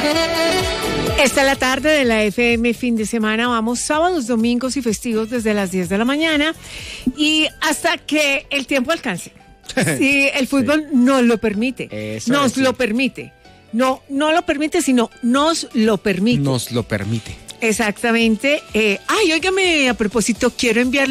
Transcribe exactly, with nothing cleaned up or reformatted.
Esta es la tarde de la F M fin de semana. Vamos sábados, domingos y festivos desde las diez de la mañana y hasta que el tiempo alcance. Si el fútbol sí. nos lo permite, Eso nos es, lo sí. permite. No, no lo permite, sino nos lo permite. Nos lo permite. Exactamente. Eh, ay, óigame, a propósito, quiero enviarle